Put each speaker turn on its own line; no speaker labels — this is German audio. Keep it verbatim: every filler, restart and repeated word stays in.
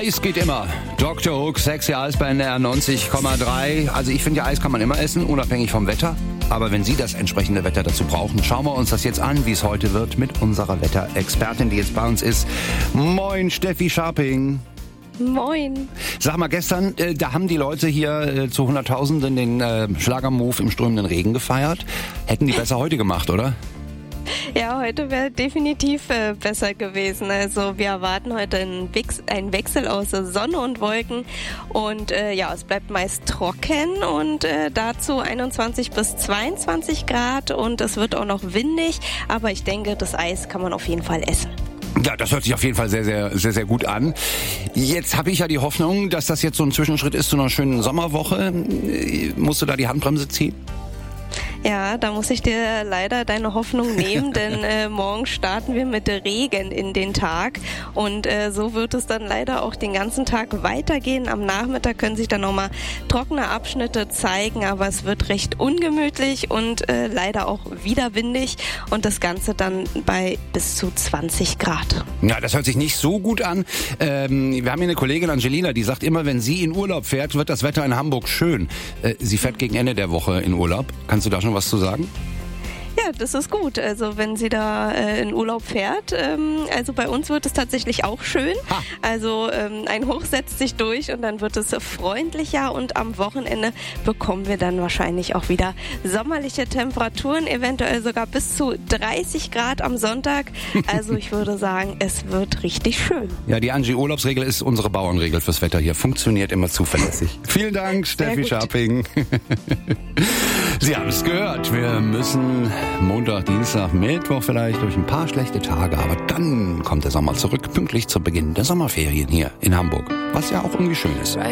Eis geht immer. Doktor Hook, sexy Eis bei N R neunzig Komma drei. Also ich finde ja, Eis kann man immer essen, unabhängig vom Wetter. Aber wenn Sie das entsprechende Wetter dazu brauchen, schauen wir uns das jetzt an, wie es heute wird mit unserer Wetterexpertin, die jetzt bei uns ist. Moin, Steffi Scharping.
Moin.
Sag mal, gestern, äh, da haben die Leute hier äh, zu Hunderttausenden den äh, Schlagermove im strömenden Regen gefeiert. Hätten die besser heute gemacht, oder?
Ja, heute wäre definitiv äh, besser gewesen. Also wir erwarten heute einen, Wix- einen Wechsel aus Sonne und Wolken und äh, ja, es bleibt meist trocken und äh, dazu einundzwanzig bis zweiundzwanzig Grad und es wird auch noch windig, aber ich denke, das Eis kann man auf jeden Fall essen.
Ja, das hört sich auf jeden Fall sehr, sehr, sehr, sehr gut an. Jetzt habe ich ja die Hoffnung, dass das jetzt so ein Zwischenschritt ist zu einer schönen Sommerwoche. Musst du da die Handbremse ziehen?
Ja, da muss ich dir leider deine Hoffnung nehmen, denn äh, morgen starten wir mit Regen in den Tag und äh, so wird es dann leider auch den ganzen Tag weitergehen. Am Nachmittag können sich dann nochmal trockene Abschnitte zeigen, aber es wird recht ungemütlich und äh, leider auch wieder windig und das Ganze dann bei bis zu zwanzig Grad.
Ja, das hört sich nicht so gut an. Ähm, wir haben hier eine Kollegin Angelina, die sagt immer, wenn sie in Urlaub fährt, wird das Wetter in Hamburg schön. Äh, sie fährt gegen Ende der Woche in Urlaub. Kannst du da schon was zu sagen?
Ja, das ist gut. Also wenn sie da äh, in Urlaub fährt, ähm, also bei uns wird es tatsächlich auch schön. Ha. Also ähm, ein Hoch setzt sich durch und dann wird es freundlicher und am Wochenende bekommen wir dann wahrscheinlich auch wieder sommerliche Temperaturen, eventuell sogar bis zu dreißig Grad am Sonntag. Also ich würde sagen, es wird richtig schön.
Ja, die Angie-Urlaubsregel ist unsere Bauernregel fürs Wetter hier. Funktioniert immer zuverlässig. Vielen Dank, Steffi Scharping. Sie haben es gehört. Wir müssen Montag, Dienstag, Mittwoch vielleicht durch ein paar schlechte Tage, aber dann kommt der Sommer zurück, pünktlich zu Beginn der Sommerferien hier in Hamburg, was ja auch irgendwie schön ist.